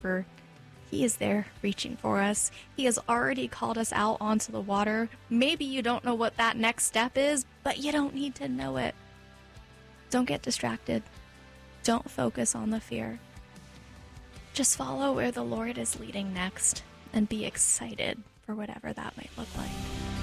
for He is there reaching for us. He has already called us out onto the water. Maybe you don't know what that next step is, but you don't need to know it. Don't get distracted. Don't focus on the fear. Just follow where the Lord is leading next and be excited for whatever that might look like.